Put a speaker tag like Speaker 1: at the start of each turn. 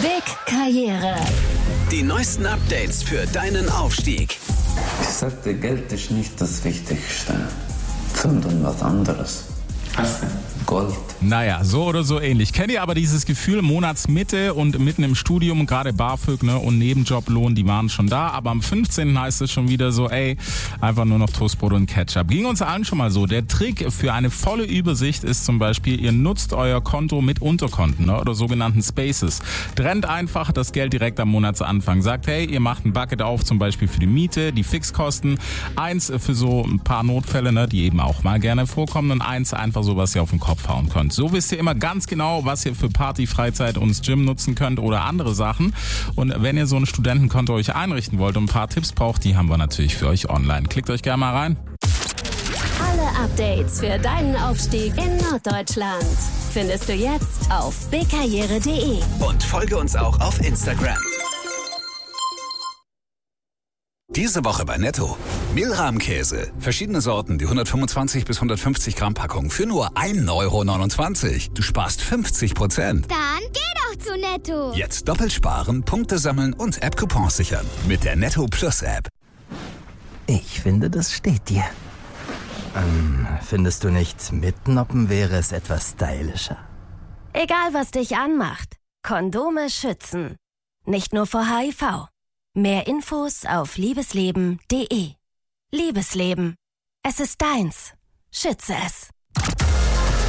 Speaker 1: Big Karriere.
Speaker 2: Die neuesten Updates für deinen Aufstieg.
Speaker 3: Ich sagte, Geld ist nicht das Wichtigste, sondern was anderes.
Speaker 4: Was denn?
Speaker 3: Gold.
Speaker 5: Naja, so oder so ähnlich. Kennt ihr aber dieses Gefühl, Monatsmitte und mitten im Studium, gerade BAföG und Nebenjoblohn, die waren schon da, aber am 15. heißt es schon wieder so, einfach nur noch Toastbrot und Ketchup. Ging uns allen schon mal so. Der Trick für eine volle Übersicht ist zum Beispiel, ihr nutzt euer Konto mit Unterkonten oder sogenannten Spaces. Trennt einfach das Geld direkt am Monatsanfang. Sagt, ihr macht ein Bucket auf, zum Beispiel für die Miete, die Fixkosten, eins für so ein paar Notfälle, die eben auch mal gerne vorkommen und eins einfach so, was ihr auf den Kopf hauen könnt. So wisst ihr immer ganz genau, was ihr für Party, Freizeit und das Gym nutzen könnt oder andere Sachen. Und wenn ihr so ein Studentenkonto euch einrichten wollt und ein paar Tipps braucht, die haben wir natürlich für euch online. Klickt euch gerne mal rein.
Speaker 1: Alle Updates für deinen Aufstieg in Norddeutschland findest du jetzt auf bigkarriere.de.
Speaker 2: Und folge uns auch auf Instagram. Diese Woche bei Netto. Milrahmkäse. Verschiedene Sorten, die 125 bis 150 Gramm Packung für nur 1,29 €. Du sparst 50%.
Speaker 6: Dann geh doch zu Netto.
Speaker 2: Jetzt doppelt sparen, Punkte sammeln und App-Coupons sichern. Mit der Netto Plus App.
Speaker 7: Ich finde, das steht dir. Findest du nicht, mitnoppen wäre es etwas stylischer?
Speaker 1: Egal, was dich anmacht, Kondome schützen. Nicht nur vor HIV. Mehr Infos auf liebesleben.de. Liebesleben. Es ist deins. Schütze es.